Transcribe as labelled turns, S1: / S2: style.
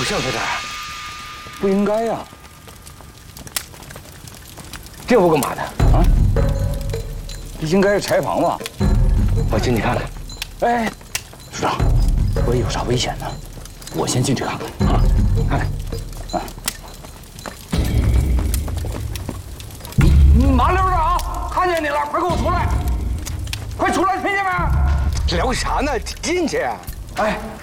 S1: 不像在这儿，不应该呀。这屋干嘛的啊？应该是柴房吧？我进去看看。哎，署长，万一有啥危险呢？我先进去看看啊，看看。啊，麻溜的啊！看见你了，快给我出来！快出来，听见没？聊啥呢？进去。哎，